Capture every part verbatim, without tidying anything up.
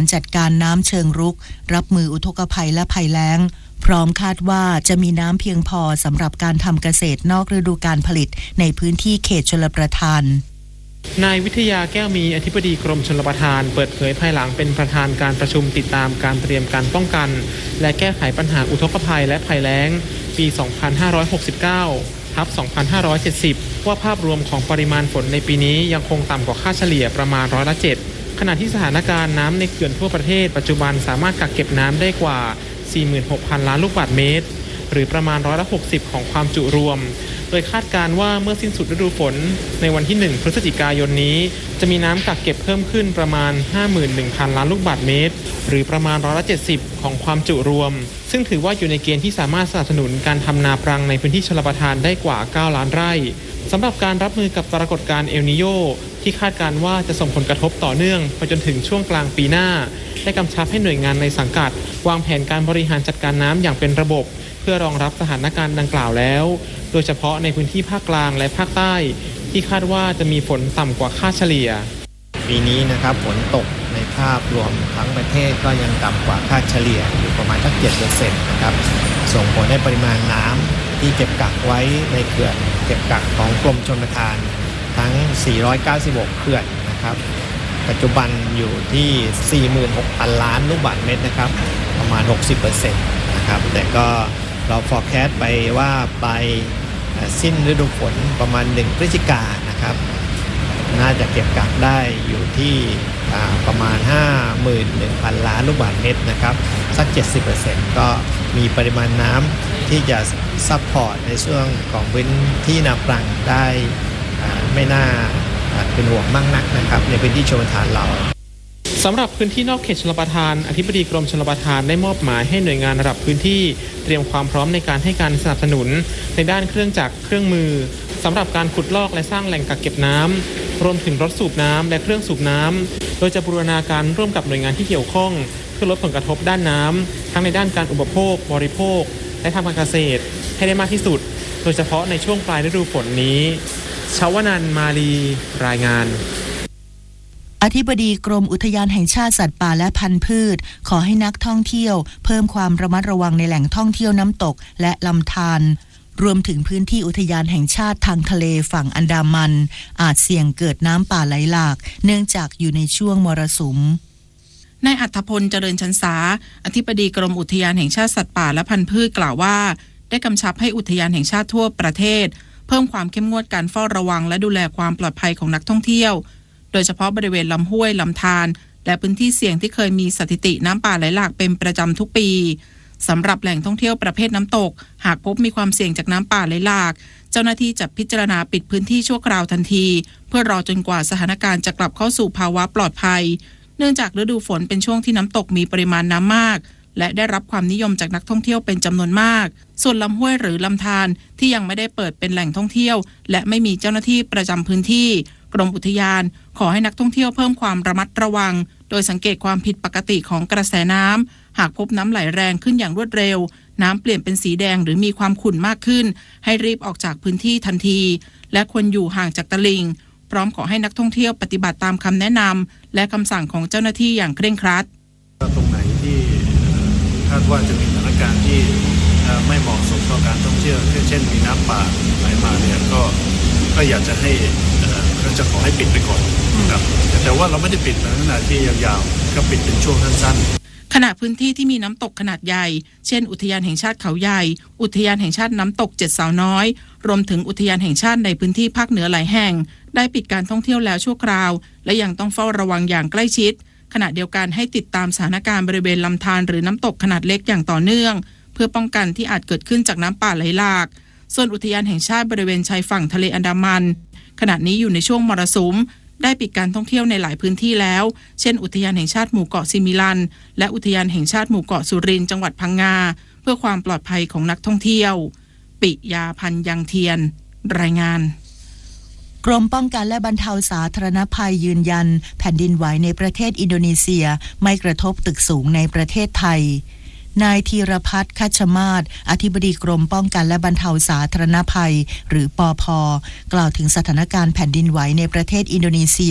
ารจัดการน้ำเชิงรุกรับมืออุทกภัยและภัยแล้งพร้อมคาดว่าจะมีน้ำเพียงพอสำหรับการทำเกษตรนอกฤดูกาลผลิตในพื้นที่เขตชลประทานนายวิทยาแก้วมีอธิบดีกรมชลประทานเปิดเผยภายหลังเป็นประธานการประชุมติดตามการเตรียมการป้องกันและแก้ไขปัญหาอุทกภัยและภัยแล้งปี สองพันห้าร้อยหกสิบเก้า ทับ สองพันห้าร้อยเจ็ดสิบ ว่าภาพรวมของปริมาณฝนในปีนี้ยังคงต่ำกว่าค่าเฉลี่ยประมาณร้อยละเจ็ดขณะที่สถานการณ์น้ำในเขื่อนทั่วประเทศปัจจุบันสามารถกักเก็บน้ำได้กว่า สี่หมื่นหกพัน ล้านลูกบาศก์เมตรหรือประมาณร้อยละหกสิบของความจุรวมโดยคาดการณ์ว่าเมื่อสิ้นสุดฤดูฝนในวันที่หนึ่งพฤศจิกายนนี้จะมีน้ำกักเก็บเพิ่มขึ้นประมาณ ห้าหมื่นหนึ่งพัน ล้านลูกบาศก์เมตรหรือประมาณร้อยละเจ็ดสิบของความจุรวมซึ่งถือว่าอยู่ในเกณฑ์ที่สามารถสนับสนุนการทำนาปรังในพื้นที่ชลประทานได้กว่าเก้าล้านไร่สำหรับการรับมือกับปรากฏการณ์เอลนีโญที่คาดการณ์ว่าจะส่งผลกระทบต่อเนื่องไปจนถึงช่วงกลางปีหน้าได้กำชับให้หน่วยงานในสังกัดวางแผนการบริหารจัดการน้ำอย่างเป็นระบบเพื่อรองรับสถานการณ์ดังกล่าวแล้วโดยเฉพาะในพื้นที่ภาคกลางและภาคใต้ที่คาดว่าจะมีฝนต่ำกว่าค่าเฉลี่ยปีนี้นะครับฝนตกในภาพรวมทั้งประเทศก็ยังต่ำกว่าค่าเฉลี่ยอยู่ประมาณสัก เจ็ดเปอร์เซ็นต์ นะครับส่งผลให้ปริมาณน้ำที่เก็บกักไว้ในเขื่อนเก็บกักของกรมชลประทานทั้งสี่ร้อยเก้าสิบหกเขื่อนนะครับปัจจุบันอยู่ที่ สี่หมื่นหกพัน ล้านลูกบาศก์เมตรนะครับประมาณ หกสิบเปอร์เซ็นต์ นะครับแต่ก็เรา forecast ไปว่าไปสิ้นฤดูฝนประมาณหนึ่งพฤศจิกายนนะครับน่าจะเก็บกักได้อยู่ที่ประมาณ ห้าหมื่นหนึ่งพัน ล้านลูกบาศก์เมตรนะครับสัก เจ็ดสิบเปอร์เซ็นต์ ก็มีปริมาณน้ำที่จะซัพพอร์ตในช่วงของพื้นที่นาปรังได้ไม่น่าเป็นห่วงมากนักนะครับในพื้นที่ชลประทานเราสำหรับพื้นที่นอกเขตชลประทานอธิบดีกรมชลประทานได้มอบหมายให้หน่วยงานระดับพื้นที่เตรียมความพร้อมในการให้การสนับสนุนในด้านเครื่องจักรเครื่องมือสำหรับการขุดลอกและสร้างแหล่งกักเก็บน้ำรวมถึงรถสูบน้ำและเครื่องสูบน้ำโดยจะบูรณาการร่วมกับหน่วยงานที่เกี่ยวข้องเพื่อลดผลกระทบด้านน้ำทั้งในด้านการอุปโภคบริโภคและทางการเกษตรให้ได้มากที่สุดโดยเฉพาะในช่วงปลายฤดูฝนนี้ชวนันท์มาลีรายงานอธิบดีกรมอุทยานแห่งชาติสัตว์ป่าและพันธุ์พืชขอให้นักท่องเที่ยวเพิ่มความระมัดระวังในแหล่งท่องเที่ยวน้ำตกและลำธารรวมถึงพื้นที่อุทยานแห่งชาติทางทะเลฝั่งอันดามันอาจเสี่ยงเกิดน้ำป่าไหลหลากเนื่องจากอยู่ในช่วงมรสุมนายอัธพลเจริญชันษาอธิบดีกรมอุทยานแห่งชาติสัตว์ป่าและพันธุ์พืชกล่าวว่าได้กำชับให้อุทยานแห่งชาติทั่วประเทศเพิ่มความเข้มงวดการเฝ้าระวังและดูแลความปลอดภัยของนักท่องเที่ยวโดยเฉพาะบริเวณลำห้วยลำธารและพื้นที่เสี่ยงที่เคยมีสถิติน้ำป่าไหลหลากเป็นประจำทุกปีสำหรับแหล่งท่องเที่ยวประเภทน้ำตกหากพบมีความเสี่ยงจากน้ำป่าไหลหลากเจ้าหน้าที่จะพิจารณาปิดพื้นที่ชั่วคราวทันทีเพื่อรอจนกว่าสถานการณ์จะกลับเข้าสู่ภาวะปลอดภัยเนื่องจากฤดูฝนเป็นช่วงที่น้ำตกมีปริมาณน้ำมากและได้รับความนิยมจากนักท่องเที่ยวเป็นจำนวนมากส่วนลำห้วยหรือลำธารที่ยังไม่ได้เปิดเป็นแหล่งท่องเที่ยวและไม่มีเจ้าหน้าที่ประจำพื้นที่กรมอุทยานขอให้นักท่องเที่ยวเพิ่มความระมัดระวังโดยสังเกตความผิดปกติของกระแสน้ำหากพบน้ำไหลแรงขึ้นอย่างรวดเร็วน้ำเปลี่ยนเป็นสีแดงหรือมีความขุ่นมากขึ้นให้รีบออกจากพื้นที่ทันทีและควรอยู่ห่างจากตลิ่งพร้อมขอให้นักท่องเที่ยวปฏิบัติตามคำแนะนำและคำสั่งของเจ้าหน้าที่อย่างเคร่งครัดตรงไหนที่คาดว่าจะมีสถานการณ์ที่ไม่เหมาะสมต่อการท่องเที่ยวเช่นมีน้ำป่าไหลมาเนี่ยก็ก็อยากจะให้ก็จะขอให้ปิดไปก่อนครับแต่ว่าเราไม่ได้ปิดในขณะที่ยาวๆก็ปิดเป็นช่วงสั้นๆขณะพื้นที่ที่มีน้ำตกขนาดใหญ่เช่นอุทยานแห่งชาติเขาใหญ่อุทยานแห่งชาติน้ำตกเจ็ดสาวน้อยรวมถึงอุทยานแห่งชาติในพื้นที่ภาคเหนือหลายแห่งได้ปิดการท่องเที่ยวแล้วชั่วคราวและยังต้องเฝ้าระวังอย่างใกล้ชิดขณะเดียวกันให้ติดตามสถานการณ์บริเวณลำธารหรือน้ำตกขนาดเล็กอย่างต่อเนื่องเพื่อป้องกันที่อาจเกิดขึ้นจากน้ำป่าไหลหลากส่วนอุทยานแห่งชาติบริเวณชายฝั่งทะเลอันดามันขณะนี้อยู่ในช่วงมรสุมได้ปิดการท่องเที่ยวในหลายพื้นที่แล้วเช่นอุทยานแห่งชาติหมู่เกาะซิมิลันและอุทยานแห่งชาติหมู่เกาะสุรินทร์จังหวัดพังงาเพื่อความปลอดภัยของนักท่องเที่ยวปิยาพันธ์ยังเทียนรายงานกรมป้องกันและบรรเทาสาธารณภัยยืนยันแผ่นดินไหวในประเทศอินโดนีเซียไม่กระทบตึกสูงในประเทศไทยนายธีรพัฒน์คัชมาศอธิบดีกรมป้องกันและบรรเทาสาธารณภัยหรือปภ.กล่าวถึงสถานการณ์แผ่นดินไหวในประเทศอินโดนีเซีย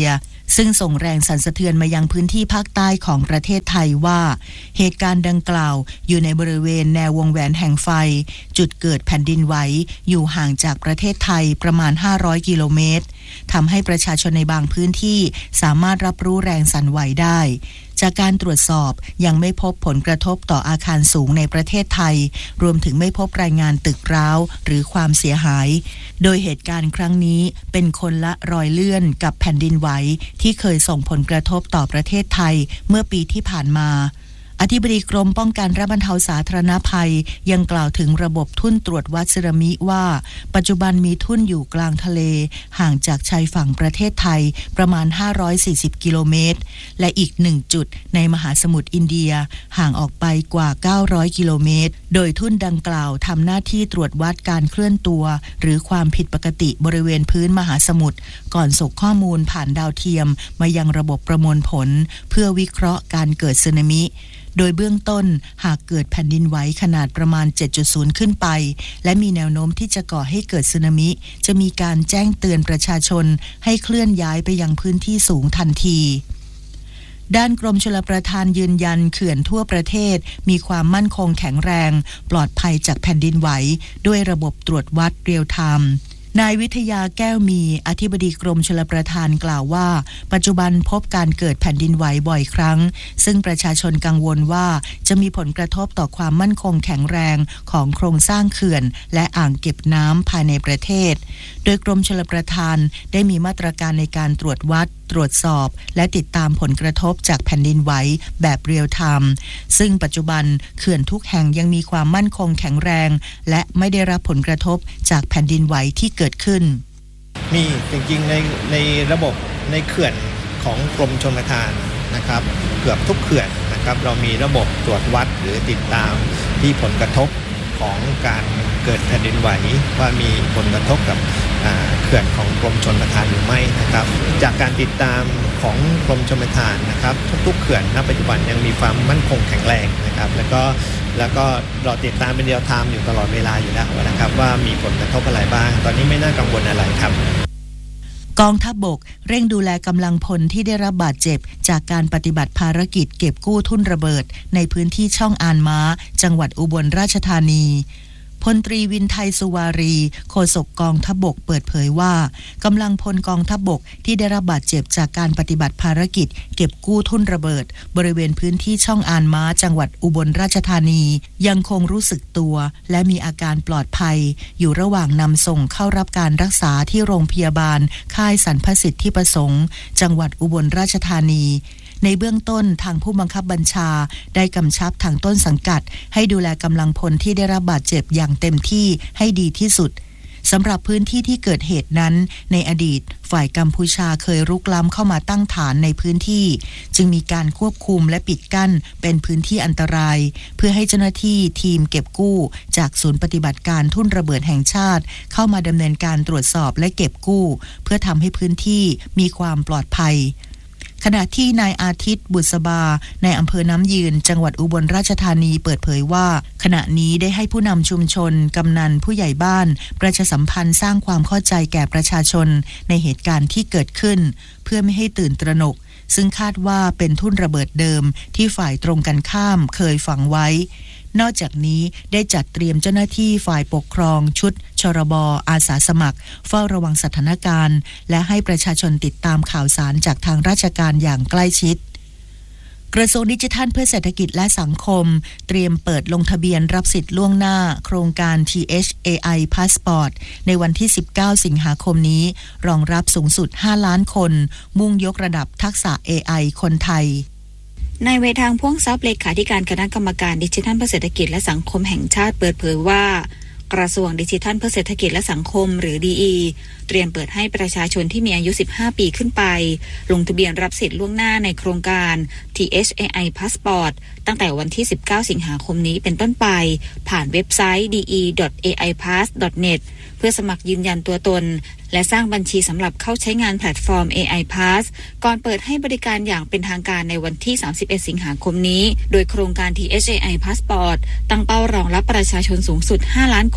ซึ่งส่งแรงสั่นสะเทือนมายังพื้นที่ภาคใต้ของประเทศไทยว่าเหตุการณ์ดังกล่าวอยู่ในบริเวณแนววงแหวนแห่งไฟจุดเกิดแผ่นดินไหวอยู่ห่างจากประเทศไทยประมาณห้าร้อยกิโลเมตรทำให้ประชาชนในบางพื้นที่สามารถรับรู้แรงสั่นไหวได้จากการตรวจสอบยังไม่พบผลกระทบต่ออาคารสูงในประเทศไทยรวมถึงไม่พบรายงานตึกร้าวหรือความเสียหายโดยเหตุการณ์ครั้งนี้เป็นคนละรอยเลื่อนกับแผ่นดินไหวที่เคยส่งผลกระทบต่อประเทศไทยเมื่อปีที่ผ่านมาอธิบดีกรมป้องกันและบรรเทาสาธารณภัยยังกล่าวถึงระบบทุ่นตรวจวัดสึนามิว่าปัจจุบันมีทุ่นอยู่กลางทะเลห่างจากชายฝั่งประเทศไทยประมาณห้าร้อยสี่สิบกิโลเมตรและอีกหนึ่งจุดในมหาสมุทรอินเดียห่างออกไปกว่าเก้าร้อยกิโลเมตรโดยทุ่นดังกล่าวทำหน้าที่ตรวจวัดการเคลื่อนตัวหรือความผิดปกติบริเวณพื้นมหาสมุทรก่อนส่งข้อมูลผ่านดาวเทียมมายังระบบประมวลผลเพื่อวิเคราะห์การเกิดสึนามิโดยเบื้องต้นหากเกิดแผ่นดินไหวขนาดประมาณ เจ็ดจุดศูนย์ ขึ้นไปและมีแนวโน้มที่จะก่อให้เกิดสึนามิจะมีการแจ้งเตือนประชาชนให้เคลื่อนย้ายไปยังพื้นที่สูงทันทีด้านกรมชลประทานยืนยันเขื่อนทั่วประเทศมีความมั่นคงแข็งแรงปลอดภัยจากแผ่นดินไหวด้วยระบบตรวจวัดเรียลไทม์นายวิทยาแก้วมีอธิบดีกรมชลประทานกล่าวว่าปัจจุบันพบการเกิดแผ่นดินไหวบ่อยครั้งซึ่งประชาชนกังวลว่าจะมีผลกระทบต่อความมั่นคงแข็งแรงของโครงสร้างเขื่อนและอ่างเก็บน้ำภายในประเทศโดยกรมชลประทานได้มีมาตรการในการตรวจวัดตรวจสอบและติดตามผลกระทบจากแผ่นดินไหวแบบเรียลไทม์ซึ่งปัจจุบันเขื่อนทุกแห่งยังมีความมั่นคงแข็งแรงและไม่ได้รับผลกระทบจากแผ่นดินไหวที่เกิดขึ้นมีจริงๆในในระบบในเขื่อนของกรมชลประทานนะครับเกือบทุกเขื่อนนะครับเรามีระบบตรวจวัดหรือติดตามที่ผลกระทบของการเกิดแผ่นดินไหวว่ามีผลกระทบกับเขื่อนของกรมชลประทานหรือไม่นะครับจากการติดตามของกรมชลประทานนะครับทุกๆเขื่อนณปัจจุบันยังมีความมั่นคงแข็งแรงนะครับแล้วก็แล้วก็เราติดตามเป็นเรียลไทม์อยู่ตลอดเวลาอยู่แล้วนะครับว่ามีผลกระทบอะไรบ้างตอนนี้ไม่น่ากังวลอะไรครับกองทัพบกเร่งดูแลกำลังพลที่ได้รับบาดเจ็บจากการปฏิบัติภารกิจเก็บกู้ทุ่นระเบิดในพื้นที่ช่องอานม้าจังหวัดอุบลราชธานีพลตรีวินไทยสุวารีโฆษกกองทัพบกเปิดเผยว่ากำลังพลกองทัพบกที่ได้รับบาดเจ็บจากการปฏิบัติภารกิจเก็บกู้ทุ่นระเบิดบริเวณพื้นที่ช่องอานม้าจังหวัดอุบลราชธานียังคงรู้สึกตัวและมีอาการปลอดภัยอยู่ระหว่างนำส่งเข้ารับการรักษาที่โรงพยาบาลค่ายสรรพสิทธิประสงค์จังหวัดอุบลราชธานีในเบื้องต้นทางผู้บังคับบัญชาได้กำชับทางต้นสังกัดให้ดูแลกำลังพลที่ได้รับบาดเจ็บอย่างเต็มที่ให้ดีที่สุดสำหรับพื้นที่ที่เกิดเหตุนั้นในอดีตฝ่ายกัมพูชาเคยรุกล้ำเข้ามาตั้งฐานในพื้นที่จึงมีการควบคุมและปิดกั้นเป็นพื้นที่อันตรายเพื่อให้เจ้าหน้าที่ทีมเก็บกู้จากศูนย์ปฏิบัติการทุ่นระเบิดแห่งชาติเข้ามาดำเนินการตรวจสอบและเก็บกู้เพื่อทำให้พื้นที่มีความปลอดภัยขณะที่นายอาทิตย์บุษบาในอำเภอน้ำยืนจังหวัดอุบลราชธานีเปิดเผยว่าขณะนี้ได้ให้ผู้นำชุมชนกำนันผู้ใหญ่บ้านประชาสัมพันธ์สร้างความเข้าใจแก่ประชาชนในเหตุการณ์ที่เกิดขึ้นเพื่อไม่ให้ตื่นตระหนกซึ่งคาดว่าเป็นทุ่นระเบิดเดิมที่ฝ่ายตรงกันข้ามเคยฝังไว้นอกจากนี้ได้จัดเตรียมเจ้าหน้าที่ฝ่ายปกครองชุดชรบอาสาสมัครเฝ้าระวังสถานการณ์และให้ประชาชนติดตามข่าวสารจากทางราชการอย่างใกล้ชิดกระทรวงดิจิทัลเพื่อเศรษฐกิจและสังคมเตรียมเปิดลงทะเบียนรับสิทธิ์ล่วงหน้าโครงการ ที เอช เอ ไอ Passport ในวันที่สิบเก้าสิงหาคมนี้รองรับสูงสุดห้าล้านคนมุ่งยกระดับทักษะ เอ ไอ คนไทยนายเวทางพ่วงทรัพย์เลขาธิการคณะกรรมการดิจิทัลเพื่อเศรษฐกิจและสังคมแห่งชาติเปิดเผยว่ากระทรวงดิจิทัลเพื่อเศรษฐกิจและสังคมหรือ ดี อี เตรียมเปิดให้ประชาชนที่มีอายุสิบห้าปีขึ้นไปลงทะเบียนรับสิทธิ์ล่วงหน้าในโครงการ ที เอช เอ ไอ Passport ตั้งแต่วันที่สิบเก้าสิงหาคมนี้เป็นต้นไปผ่านเว็บไซต์ ดี อี ดอท เอ ไอ พาส ดอท เน็ต เพื่อสมัครยืนยันตัวตนและสร้างบัญชีสำหรับเข้าใช้งานแพลตฟอร์ม เอ ไอ Pass ก่อนเปิดให้บริการอย่างเป็นทางการในวันที่สามสิบเอ็ดสิงหาคมนี้โดยโครงการ ที เอช เอ ไอ Passport ตั้งเป้ารองรับประชาชนสูงสุดห้าล้านค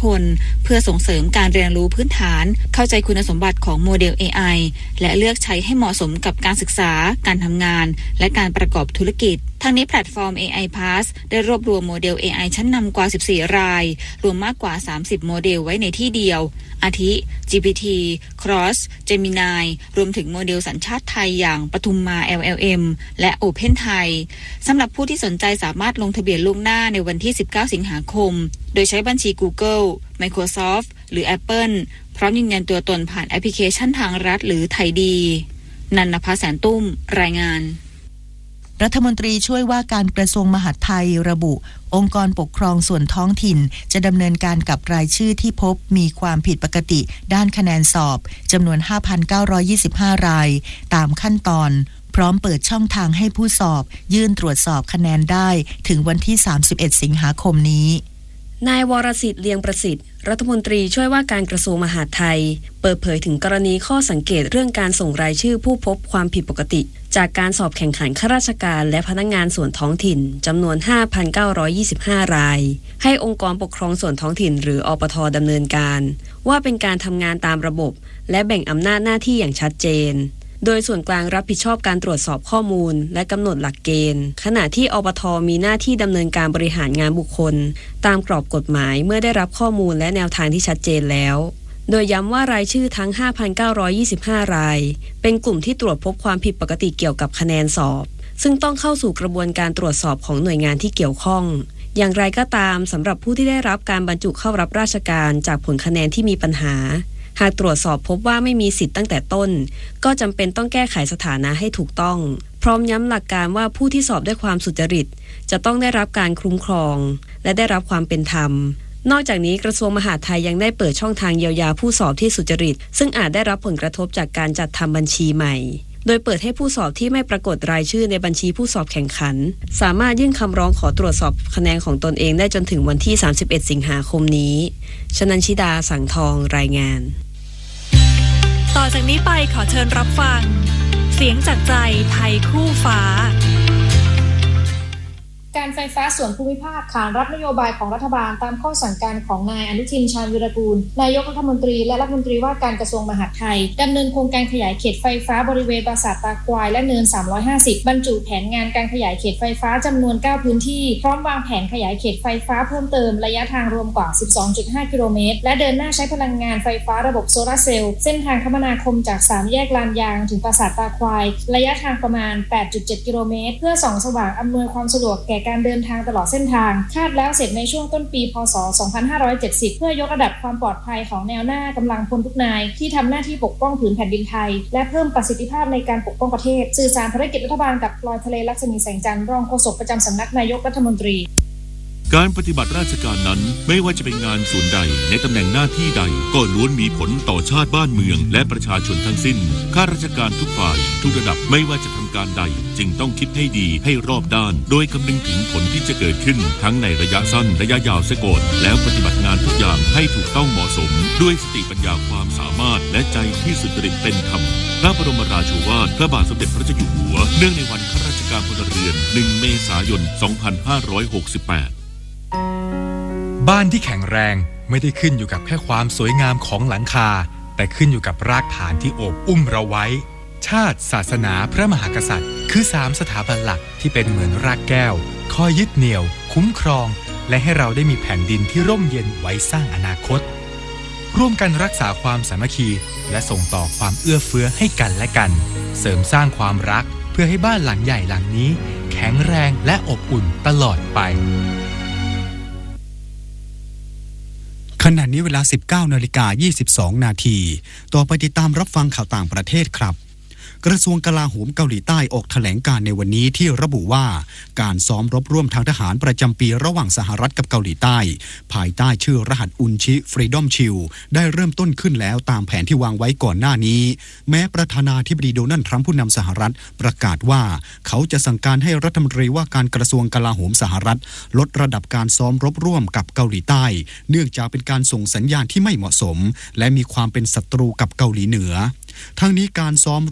คนเพื่อส่งเสริมการเรียนรู้พื้นฐานเข้าใจคุณสมบัติของโมเดล เอ ไอ และเลือกใช้ให้เหมาะสมกับการศึกษาการทำงานและการประกอบธุรกิจทั้งนี้แพลตฟอร์ม เอ ไอ Pass ได้รวบรวมโมเดล เอ ไอ ชั้นนำกว่าสิบสี่รายรวมมากกว่าสามสิบโมเดลไว้ในที่เดียวอาทิ จี พี ที Cross Gemini รวมถึงโมเดลสัญชาติไทยอย่างปทุมมา แอล แอล เอ็ม และ Open Thai สำหรับผู้ที่สนใจสามารถลงทะเบียนล่วงหน้าในวันที่สิบเก้าสิงหาคมโดยใช้บัญชี Google Microsoft หรือ Apple พร้อมยืนยันตัวตนผ่านแอปพลิเคชันทางรัฐหรือไทยดีนันนภาแสนตุ้มรายงานรัฐมนตรีช่วยว่าการกระทรวงมหาดไทยระบุองค์กรปกครองส่วนท้องถิ่นจะดำเนินการกับรายชื่อที่พบมีความผิดปกติด้านคะแนนสอบจำนวน ห้าพันเก้าร้อยยี่สิบห้า รายตามขั้นตอนพร้อมเปิดช่องทางให้ผู้สอบยื่นตรวจสอบคะแนนได้ถึงวันที่สามสิบเอ็ดสิงหาคมนี้นายวรสิทธิ์เลียงประสิทธิ์รัฐมนตรีช่วยว่าการกระทรวงมหาดไทยเปิดเผยถึงกรณีข้อสังเกตเรื่องการส่งรายชื่อผู้พบความผิดปกติจากการสอบแข่งขันข้าราชการและพนักงานส่วนท้องถิ่นจำนวน ห้าพันเก้าร้อยยี่สิบห้า รายให้องค์กรปกครองส่วนท้องถิ่นหรืออปท.ดำเนินการว่าเป็นการทำงานตามระบบและแบ่งอำนาจหน้าที่อย่างชัดเจนโดยส่วนกลางรับผิดชอบการตรวจสอบข้อมูลและกำหนดหลักเกณฑ์ขณะที่อปท.มีหน้าที่ดำเนินการบริหารงานบุคคลตามกรอบกฎหมายเมื่อได้รับข้อมูลและแนวทางที่ชัดเจนแล้วโดยย้ำว่ารายชื่อทั้ง ห้าพันเก้าร้อยยี่สิบห้า รายเป็นกลุ่มที่ตรวจพบความผิดปกติเกี่ยวกับคะแนนสอบซึ่งต้องเข้าสู่กระบวนการตรวจสอบของหน่วยงานที่เกี่ยวข้องอย่างไรก็ตามสำหรับผู้ที่ได้รับการบรรจุเข้ารับราชการจากผลคะแนนที่มีปัญหาหากตรวจสอบพบว่าไม่มีสิทธิ์ตั้งแต่ต้นก็จำเป็นต้องแก้ไขสถานะให้ถูกต้องพร้อมย้ำหลักการว่าผู้ที่สอบด้วยความสุจริตจะต้องได้รับการคุ้มครองและได้รับความเป็นธรรมนอกจากนี้กระทรวงมหาดไทยยังได้เปิดช่องทางเยียวยาผู้สอบที่สุจริตซึ่งอาจได้รับผลกระทบจากการจัดทำบัญชีใหม่โดยเปิดให้ผู้สอบที่ไม่ปรากฏรายชื่อในบัญชีผู้สอบแข่งขันสามารถยื่นคำร้องขอตรวจสอบคะแนนของตนเองได้จนถึงวันที่สามสิบเอ็ดสิงหาคมนี้ชนันชิดาสังทองรายงานต่อจากนี้ไปขอเชิญรับฟังเสียงจากใจไทยคู่ฟ้าการไฟฟ้าส่วนภูมิภาคขานรับนโยบายของรัฐบาลตามข้อสั่งการของนายอนุทินชาญวิรากูลนายกรัฐมนตรีและรัฐมนตรีว่าการกระทรวงมหาดไทยดำเนินโครงการขยายเขตไฟฟ้าบริเวณปราสาทตาควายและเนินสามร้อยห้าสิบบรรจุแผนงานการขยายเขตไฟฟ้าจำนวนเก้าพื้นที่พร้อมวางแผนขยายเขตไฟฟ้าเพิ่มเติมระยะทางรวมกว่า สิบสองจุดห้า กิโลเมตรและเดินหน้าใช้พลังงานไฟฟ้าระบบโซลาร์เซลล์เส้นทางคมนาคมจากสามแยกลานยางถึงปราสาทตาควายระยะทางประมาณ แปดจุดเจ็ด กิโลเมตรเพื่อส่องสว่างอำนวยความสะดวกแก่การเดินทางตลอดเส้นทางคาดแล้วเสร็จในช่วงต้นปีพ.ศ. สองพันห้าร้อยเจ็ดสิบเพื่อยกระดับความปลอดภัยของแนวหน้ากำลังพลทุกนายที่ทำหน้าที่ปกป้องผืนแผ่นดินไทยและเพิ่มประสิทธิภาพในการปกป้องประเทศสื่อสารภารกิจรัฐบาลกับพลอยทะเลลักษมีแสงจันทร์รองโฆษกประจำสำนักนายกรัฐมนตรีการปฏิบัติราชการนั้นไม่ว่าจะเป็นงานส่วนใดในตำแหน่งหน้าที่ใดก็ล้วนมีผลต่อชาติบ้านเมืองและประชาชนทั้งสิ้นข้าราชการทุกฝ่ายทุกระดับไม่ว่าจะทำการใดจึงต้องคิดให้ดีให้รอบด้านโดยคำนึงถึงผลที่จะเกิดขึ้นทั้งในระยะสั้นระยะยาวเสียก่อนแล้วปฏิบัติงานทุกอย่างให้ถูกต้องเหมาะสมด้วยสติปัญญาความสามารถและใจที่สุจริตเป็นธรรมพระบรมราโชวาทพระบาทสมเด็จพระเจ้าอยู่หัวเนื่องในวันข้าราชการพลเรือนหนึ่งเมษายนสองพันห้าร้อยหกสิบแปดบ้านที่แข็งแรงไม่ได้ขึ้นอยู่กับแค่ความสวยงามของหลังคาแต่ขึ้นอยู่กับรากฐานที่โอบอุ้มเราไว้ชาติศาสนาพระมหากษัตริย์คือสามสถาบันหลักที่เป็นเหมือนรากแก้วคอยยึดเหนี่ยวคุ้มครองและให้เราได้มีแผ่นดินที่ร่มเย็นไว้สร้างอนาคตร่วมกันรักษาความสามัคคีและส่งต่อความเอื้อเฟื้อให้กันและกันเสริมสร้างความรักเพื่อให้บ้านหลังใหญ่หลังนี้แข็งแรงและอบอุ่นตลอดไปขณะนี้เวลา สิบเก้านาฬิกายี่สิบสองนาทีต่อไปติดตามรับฟังข่าวต่างประเทศครับกระทรวงกลาโหมเกาหลีใต้ออกแถลงการในวันนี้ที่ระบุว่าการซ้อมรบร่วมทางทหารประจำปีระหว่างสหรัฐกับเกาหลีใต้ภายใต้ชื่อรหัสอุนชิ Freedom Shield ได้เริ่มต้นขึ้นแล้วตามแผนที่วางไว้ก่อนหน้านี้แม้ประธานาธิบดีโดนัลด์ทรัมป์ผู้นำสหรัฐประกาศว่าเขาจะสั่งการให้รัฐมนตรีว่าการกระทรวงกลาโหมสหรัฐลดระดับการซ้อมรบร่วมกับเกาหลีใต้เนื่องจากเป็นการส่งสัญญาณที่ไม่เหมาะสมและมีความเป็นศัตรูกับเกาหลีเหนือทั้งนี้การซ้อมรบร่วม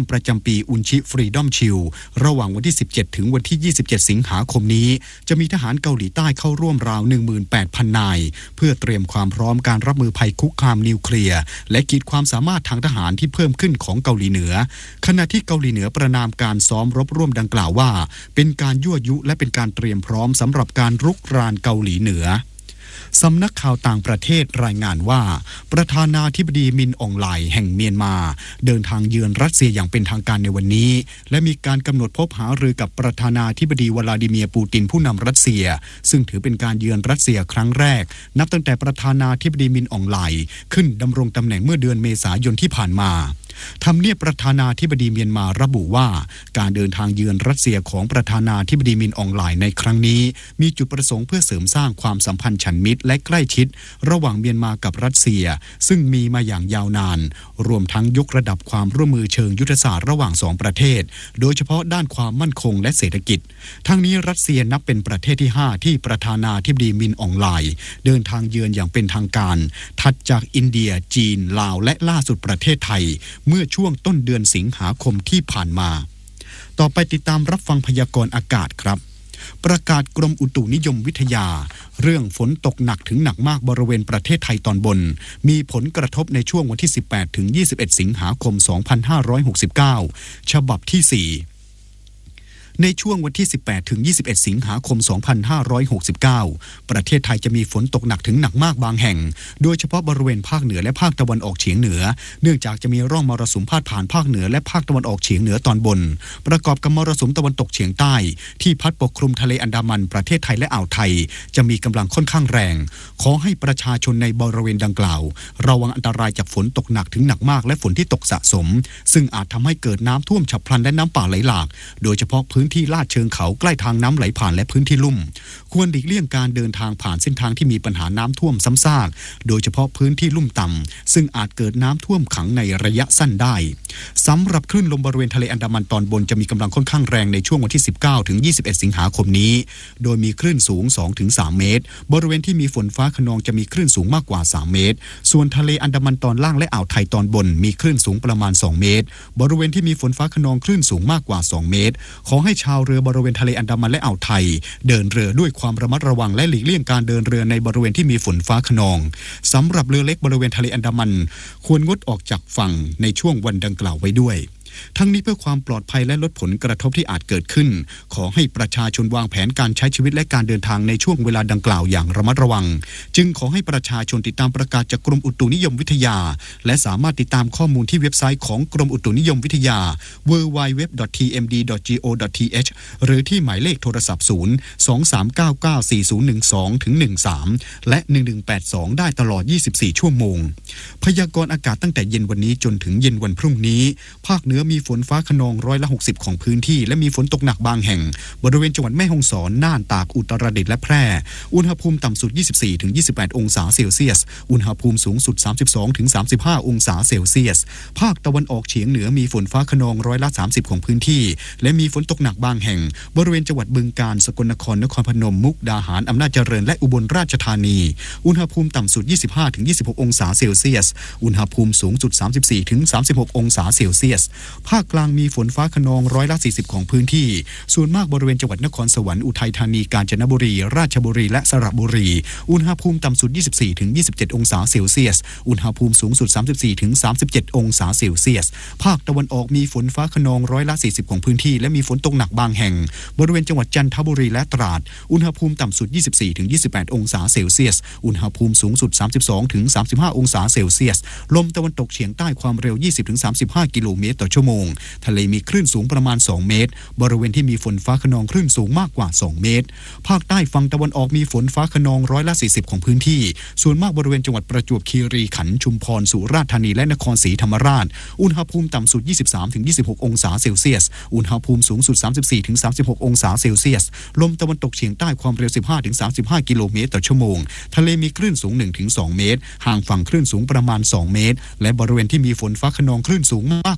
ประจำปีอุนชิฟรีดอมชิลระหว่างวันที่สิบเจ็ดถึงวันที่ยี่สิบเจ็ดสิงหาคมนี้จะมีทหารเกาหลีใต้เข้าร่วมราว หนึ่งหมื่นแปดพัน นายเพื่อเตรียมความพร้อมการรับมือภัยคุกคามนิวเคลียร์และขีดความสามารถทางทหารที่เพิ่มขึ้นของเกาหลีเหนือขณะที่เกาหลีเหนือประนามการซ้อมรบร่วมดังกล่าวว่าเป็นการยั่วยุและเป็นการเตรียมพร้อมสำหรับการรุกรานเกาหลีเหนือสำนักข่าวต่างประเทศรายงานว่าประธานาธิบดีมินอองไลแห่งเมียนมาเดินทางเยือนรัสเซียอย่างเป็นทางการในวันนี้และมีการกำหนดพบหารือกับประธานาธิบดีวลาดิเมียร์ปูตินผู้นำรัสเซียซึ่งถือเป็นการเยือนรัสเซียครั้งแรกนับตั้งแต่ประธานาธิบดีมินอองไลขึ้นดำรงตำแหน่งเมื่อเดือนเมษายนที่ผ่านมาทำเนียบประธานาธิบดีเมียนมาระบุว่าการเดินทางเยือนรัสเซียของประธานาธิบดีมินอองไลในครั้งนี้มีจุดประสงค์เพื่อเสริมสร้างความสัมพันธ์ฉันมิตรและใกล้ชิดระหว่างเมียนมากับรัสเซียซึ่งมีมาอย่างยาวนานรวมทั้งยกระดับความร่วมมือเชิงยุทธศาสตร์ระหว่างสองประเทศโดยเฉพาะด้านความมั่นคงและเศรษฐกิจทั้งนี้รัสเซียนับเป็นประเทศที่ห้าที่ประธานาธิบดีมินอองไลเดินทางเยือนอย่างเป็นทางการถัดจากอินเดียจีนลาวและล่าสุดประเทศไทยเมื่อช่วงต้นเดือนสิงหาคมที่ผ่านมาต่อไปติดตามรับฟังพยากรณ์อากาศครับประกาศกรมอุตุนิยมวิทยาเรื่องฝนตกหนักถึงหนักมากบริเวณประเทศไทยตอนบนมีผลกระทบในช่วงวันที่สิบแปดถึงยี่สิบเอ็ดสิงหาคมสองพันห้าร้อยหกสิบเก้าฉบับที่สี่ในช่วงวันที่สิบแปดถึงยี่สิบเอ็ดสิงหาคมสองพันห้าร้อยหกสิบเก้าประเทศไทยจะมีฝนตกหนักถึงหนักมากบางแห่งโดยเฉพาะบริเวณภาคเหนือและภาคตะวันออกเฉียงเหนือเนื่องจากจะมีร่องมรสุมพาดผ่านภาคเหนือและภาคตะวันออกเฉียงเหนือตอนบนประกอบกับมรสุมตะวันตกเฉียงใต้ที่พัดปกคลุมทะเลอันดามันประเทศไทยและอ่าวไทยจะมีกำลังค่อนข้างแรงขอให้ประชาชนในบริเวณดังกล่าวระวังอันตรายจากฝนตกหนักถึงหนักมากและฝนที่ตกสะสมซึ่งอาจทำให้เกิดน้ำท่วมฉับพลันและน้ำป่าไหลหลากโดยเฉพาะพื้นที่ลาดเชิงเขาใกล้ทางน้ำไหลผ่านและพื้นที่ลุ่มควรหลีกเลี่ยงการเดินทางผ่านเส้นทางที่มีปัญหาน้ำท่วมซ้ำซากโดยเฉพาะพื้นที่ลุ่มต่ำซึ่งอาจเกิดน้ำท่วมขังในระยะสั้นได้สำหรับคลื่นลมบริเวณทะเลอันดามันตอนบนจะมีกำลังค่อนข้างแรงในช่วงวันที่สิบเก้าถึงยี่สิบเอ็ดสิงหาคมนี้โดยมีคลื่นสูง สองถึงสาม เมตรบริเวณที่มีฝนฟ้าคะนองจะมีคลื่นสูงมากกว่าสามเมตรส่วนทะเลอันดามันตอนล่างและอ่าวไทยตอนบนมีคลื่นสูงประมาณสองเมตรบริเวณที่มีฝนฟ้าคะนองคลื่นสูงมากกว่าสองเมตรขอให้ชาวเรือบริเวณทะเลอันดามันและอ่าวไทยเดินเรือด้วยความระมัดระวังและหลีกเลี่ยงการเดินเรือในบริเวณที่มีฝนฟ้าคะนองสำหรับเรือเล็กบริเวณทะเลอันดามันควรงดออกจากฝั่งในช่วงวันดังกล่าวไว้ด้วยทั้งนี้เพื่อความปลอดภัยและลดผลกระทบที่อาจเกิดขึ้นขอให้ประชาชนวางแผนการใช้ชีวิตและการเดินทางในช่วงเวลาดังกล่าวอย่างระมัดระวังจึงขอให้ประชาชนติดตามประกาศจากกรมอุตุนิยมวิทยาและสามารถติดตามข้อมูลที่เว็บไซต์ของกรมอุตุนิยมวิทยา ดับเบิลยู ดับเบิลยู ดับเบิลยู ดอท ที เอ็ม ดี ดอท จี โอ ดอท ที เอช หรือที่หมายเลขโทรศัพท์ศูนย์ สอง สาม เก้า เก้า สี่ ศูนย์ หนึ่ง สอง ถึง หนึ่ง สาม และหนึ่ง หนึ่ง แปด สองได้ตลอดยี่สิบสี่ชั่วโมงพยากรณ์อากาศตั้งแต่เย็นวันนี้จนถึงเย็นวันพรุ่งนี้ภาคเหนือมีฝนฟ้าคะนองร้อยละหกสิบของพื้นที่และมีฝนตกหนักบางแห่งบริเวณจังหวัดแม่ฮ่องสอนน่านตากอุตรดิตถ์และแพร่อุณหภูมิต่ำสุด ยี่สิบสี่ถึงยี่สิบแปด องศาเซลเซียสอุณหภูมิสูงสุด สามสิบสองถึงสามสิบห้า องศาเซลเซียสภาคตะวันออกเฉียงเหนือมีฝนฟ้าคะนองร้อยละสามสิบของพื้นที่และมีฝนตกหนักบางแห่งบริเวณจังหวัดบึงกาฬสกลนครนครพนมมุกดาหารอำนาจเจริญและอุบลราชธานีอุณหภูมิต่ำสุด ยี่สิบห้าถึงยี่สิบหก องศาเซลเซียสอุณหภูมิสูงสุด สามสิบสี่ถึงสามสิบหก องศาเซลเซียสภาคกลางมีฝนฟ้าคะนองร้อยละสี่สิบของพื้นที่ส่วนมากบริเวณจังหวัดนครสวรรค์อุทัยธานีกาญจนบุรีราชบุรีและสระบุรีอุณหภูมิต่ำสุด ยี่สิบสี่ถึงยี่สิบเจ็ด องศาเซลเซียสอุณหภูมิสูงสุด สามสิบสี่ถึงสามสิบเจ็ด องศาเซลเซียสภาคตะวันออกมีฝนฟ้าคะนองร้อยละสี่สิบของพื้นที่และมีฝนตกหนักบางแห่งบริเวณจังหวัดจันทบุรีและตราดอุณหภูมิต่ำสุด ยี่สิบสี่ถึงยี่สิบแปด องศาเซลเซียสอุณหภูมิสูงสุด สามสิบสองถึงสามสิบห้า องศาเซลเซียสลมตะวันตกเฉียงใต้ความเร็ว ยี่สิบถึงสามสิบห้า กิโลเมตรต่อชั่วโมงทะเลมีคลื่นสูงประมาณสองเมตรบริเวณที่มีฝนฟ้าคะนองคลื่นสูงมากกว่าสองเมตรภาคใต้ฝั่งตะวันออกมีฝนฟ้าคะนองร้อยละสี่สิบของพื้นที่ส่วนมากบริเวณจังหวัดประจวบคีรีขันธ์ชุมพรสุราษฎร์ธานีและนครศรีธรรมราชอุณหภูมิต่ำสุด ยี่สิบสามถึงยี่สิบหก องศาเซลเซียสอุณหภูมิสูงสุด สามสิบสี่ถึงสามสิบหก องศาเซลเซียสลมตะวันตกเฉียงใต้ความเร็ว สิบห้าถึงสามสิบห้า กิโลเมตรต่อชั่วโมงทะเลมีคลื่นสูง หนึ่งถึงสอง เมตรห่างฝั่งคลื่นสูงประมาณสองเมตรและบริเวณที่มีฝนฟ้าคะนองคลื่นสูงมากกว่าสอง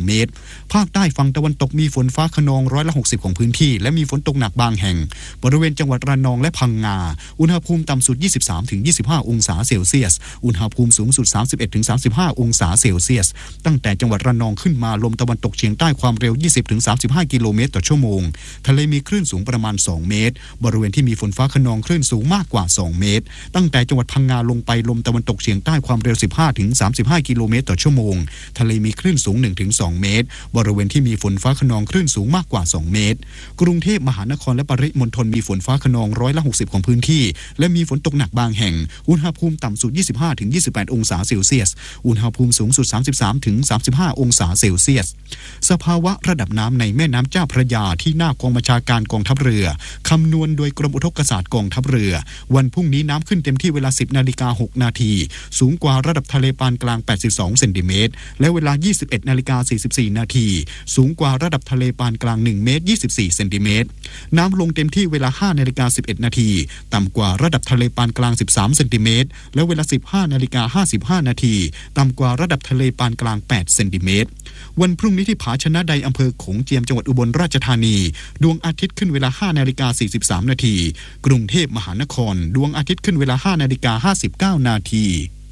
เมตรภาคใต้ฝั่งตะวันตกมีฝนฟ้าคะนองร้อยละหกสิบของพื้นที่และมีฝนตกหนักบางแห่งบริเวณจังหวัดระนองและพังงาอุณหภูมิต่ำสุด ยี่สิบสามถึงยี่สิบห้า องศาเซลเซียสอุณหภูมิสูงสุด สามสิบเอ็ดถึงสามสิบห้า องศาเซลเซียสตั้งแต่จังหวัดระนองขึ้นมาลมตะวันตกเฉียงใต้ความเร็ว ยี่สิบถึงสามสิบห้า กิโลเมตรต่อชั่วโมงทะเลมีคลื่นสูงประมาณสองเมตรบริเวณที่มีฝนฟ้าคะนองคลื่นสูงมากกว่าสองเมตรตั้งแต่จังหวัดพังงาลงไปลมตะวันตกเฉียงใต้ความเร็ว สิบห้าถึงสามสิบห้า กิโลเมตรต่อชั่วโมงทะเลมีคลื่นสูง หนึ่งถึงสอง เมตรบริเวณที่มีฝนฟ้าคะนองคลื่นสูงมากกว่าสองเมตรกรุงเทพมหานครและปริมณฑลมีฝนฟ้าคะนองร้อยละหกสิบของพื้นที่และมีฝนตกหนักบางแห่งอุณหภูมิต่ำสุด ยี่สิบห้าถึงยี่สิบแปด องศาเซลเซียสอุณหภูมิสูงสุด สามสิบสามถึงสามสิบห้า องศาเซลเซียสสภาวะระดับน้ำในแม่น้ำเจ้าพระยาที่หน้ากองบัญชาการกองทัพเรือคำนวณโดยกรมอุทกศาสตร์กองทัพเรือวันพรุ่งนี้น้ำขึ้นเต็มที่เวลา สิบนาฬิกาหกนาทีสูงกว่าระดับทะเลปานกลางแปดสิบสองเซนติเมตรและเวลา ยี่สิบเอ็ดนาฬิกาสี่สิบสี่นาทีสูงกว่าระดับทะเลปานกลางหนึ่งเมตรยี่สิบสี่เซนติเมตรน้ำลงเต็มที่เวลา ห้านาฬิกาสิบเอ็ดนาทีต่ำกว่าระดับทะเลปานกลางสิบสามเซนติเมตรและเวลา สิบห้านาฬิกาห้าสิบห้านาทีต่ำกว่าระดับทะเลปานกลางแปดเซนติเมตรวันพรุ่งนี้ที่ผาชนะใดอำเภอโขงเจียมจังหวัดอุบลราชธานีดวงอาทิตย์ขึ้นเวลา ห้านาฬิกาสี่สิบสามนาทีกรุงเทพมหานครดวงอาทิตย์ขึ้นเวลา ห้านาฬิกาห้าสิบเก้านาที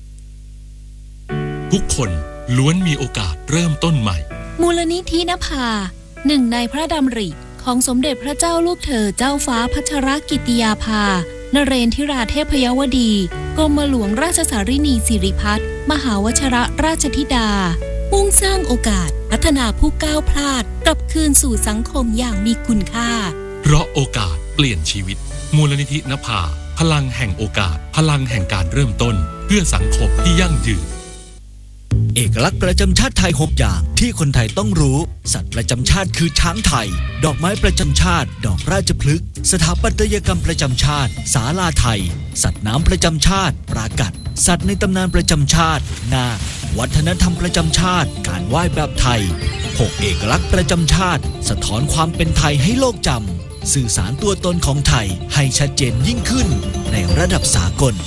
ทุกคนล้วนมีโอกาสเริ่มต้นใหม่มูลนิธินภาหนึ่งในพระดำริของสมเด็จพระเจ้าลูกเธอเจ้าฟ้าพัชรกิติยาภานเรนทิราเทพยวดีกรมหลวงราชสารินีสิริพัฒน์มหาวชรราชธิดามุ่งสร้างโอกาสพัฒนาผู้ก้าวพลาดกลับคืนสู่สังคมอย่างมีคุณค่าเพราะโอกาสเปลี่ยนชีวิตมูลนิธินภาพลังแห่งโอกาสพลังแห่งการเริ่มต้นเพื่อสังคมที่ยั่งยืนเอกลักษณ์ประจำชาติไทยหกอย่างที่คนไทยต้องรู้สัตว์ประจำชาติคือช้างไทยดอกไม้ประจำชาติดอกราชพฤกษ์สถาปัตยกรรมประจำชาติศาลาไทยสัตว์น้ำประจำชาติปรากัดสัตว์ในตำนานประจำชาตินาควัฒนธรรมประจำชาติการไหว้แบบไทยหกเอกลักษณ์ประจำชาติสะท้อนความเป็นไทยให้โลกจำสื่อสารตัวตนของไทยให้ชัดเจนยิ่งขึ้นในระดับสากล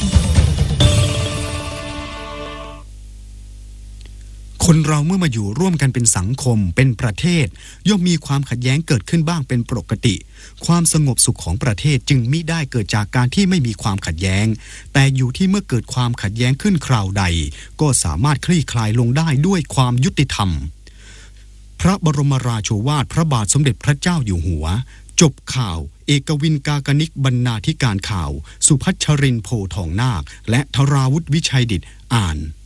คนเราเมื่อมาอยู่ร่วมกันเป็นสังคมเป็นประเทศย่อมมีความขัดแย้งเกิดขึ้นบ้างเป็นปกติความสงบสุขของประเทศจึงมิได้เกิดจากการที่ไม่มีความขัดแย้งแต่อยู่ที่เมื่อเกิดความขัดแย้งขึ้นคราวใดก็สามารถคลี่คลายลงได้ด้วยความยุติธรรมพระบรมราโชวาทพระบาทสมเด็จพระเจ้าอยู่หัวจบข่าวเอกวินกากนิกบรรณาธิการข่าวสุพัชรินทร์โพทองนาคและธราวุฒิวิชัยดิษฐ์อ่าน